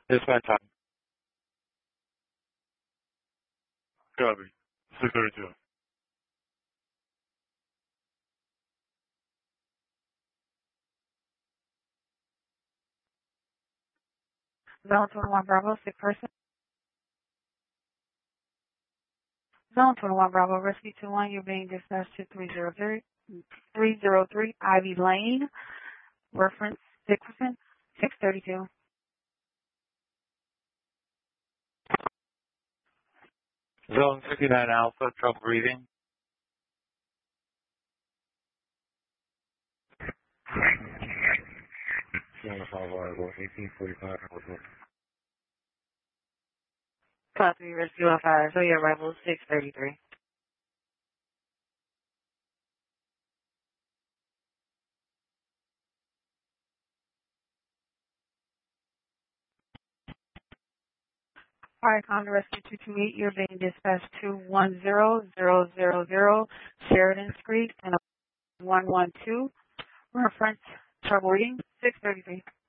Dispatch time. Copy. 632. Zone 21 Bravo, sick person. Zone 21 Bravo, Rescue 21, you're being dispatched to 303 Ivy Lane, reference Dickerson, 632. Zone 69 Alpha, trouble breathing. Zone 1845. Copy, Rescue on fire. So your arrival 633. Alright, Conda Rescue 228, you're being dispatched to 10000 Sheridan Street and 112, reference trouble reading 633.